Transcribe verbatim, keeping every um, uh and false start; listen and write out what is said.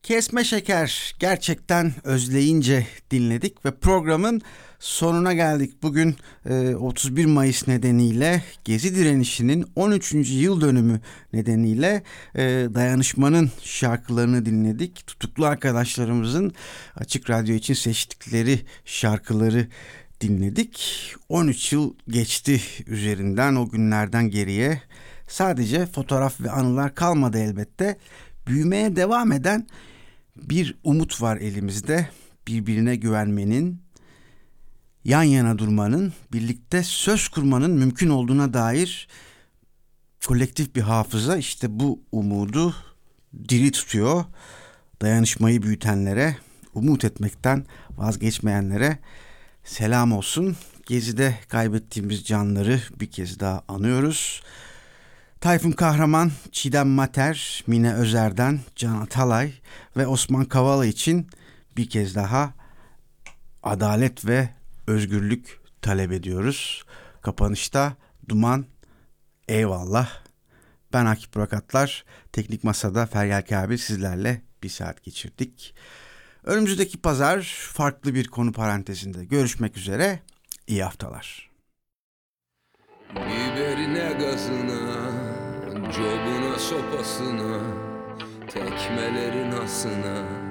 Kesme Şeker gerçekten özleyince dinledik ve programın sonuna geldik. Bugün e, otuz bir Mayıs nedeniyle Gezi direnişinin on üçüncü yıl dönümü nedeniyle e, dayanışmanın şarkılarını dinledik. Tutuklu arkadaşlarımızın Açık Radyo için seçtikleri şarkıları dinledik. on üç yıl geçti üzerinden, o günlerden geriye. Sadece fotoğraf ve anılar kalmadı elbette. Büyümeye devam eden bir umut var elimizde. Birbirine güvenmenin, yan yana durmanın, birlikte söz kurmanın mümkün olduğuna dair kolektif bir hafıza işte bu umudu diri tutuyor. Dayanışmayı büyütenlere, umut etmekten vazgeçmeyenlere selam olsun. Gezi'de kaybettiğimiz canları bir kez daha anıyoruz. Tayfun Kahraman, Çiğdem Mater, Mine Özer'den Can Atalay ve Osman Kavala için bir kez daha adalet ve özgürlük talep ediyoruz. Kapanışta Duman, eyvallah. Ben Akif Burakatlar, Teknik Masa'da Feryal Kabil sizlerle bir saat geçirdik. Önümüzdeki pazar farklı bir konu parantezinde görüşmek üzere. İyi haftalar. Biberine gazına, cobuna sopasına, tekmelerin asına